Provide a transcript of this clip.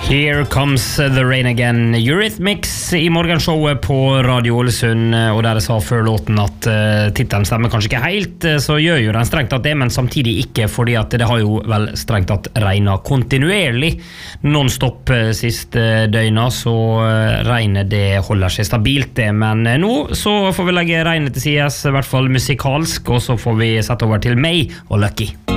Here comes the rain again. Eurythmics I morgenshowet på Radio Ålesund, og der jeg sa før låten at titelen stemmer kanskje ikke helt, så gjør jo den strengt tatt det, men samtidig ikke, fordi at det har jo vel strengt tatt regnet kontinuerlig non-stop siste døgna, så regnet det holder seg stabilt det, men nå så får vi legge regnet til sides, I hvert fall musikalsk, og så får vi sette over til meg og Lucky.